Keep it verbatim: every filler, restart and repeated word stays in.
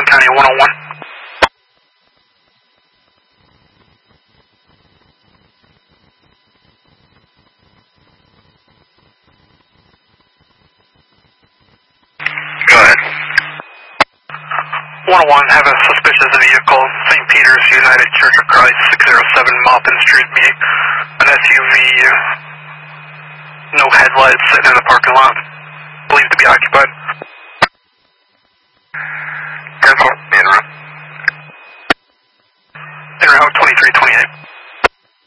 County one oh one. Go ahead. one oh one, have a suspicious vehicle, Saint Peter's United Church of Christ, six oh seven Maupin Street B. An S U V, no headlights, sitting in the parking lot. Believed to be occupied. ten four, en route. En route twenty-three twenty-eight.